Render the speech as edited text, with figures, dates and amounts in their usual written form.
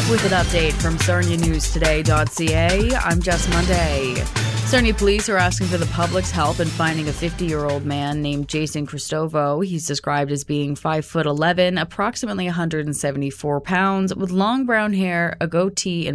With an update from SarniaNewsToday.ca, I'm Jess Monday. Sarnia police are asking for the public's help in finding a 50-year-old man named Jason Cristovo. He's described as being 5'11", approximately 174 pounds, with long brown hair, a goatee, and